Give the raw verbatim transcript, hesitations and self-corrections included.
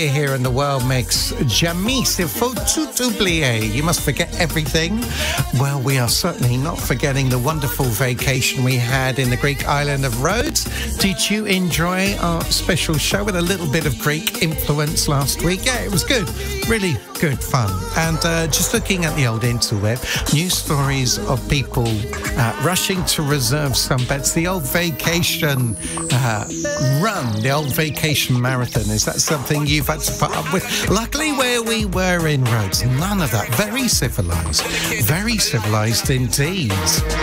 Here in the World Mix, Jamais il faut tout oublier. You must forget everything. Well, we are certainly not forgetting the wonderful vacation we had in the Greek island of Rhodes. Did you enjoy our special show with a little bit of Greek influence last week? Yeah, it was good. Really good fun. And uh, just looking at the old interweb, news stories of people uh, rushing to reserve some beds. The old vacation uh, run, the old vacation marathon. Is that something you've had to put up with? Luckily, where we were in Rhodes, none of that. Very civilised. Very civilised indeed.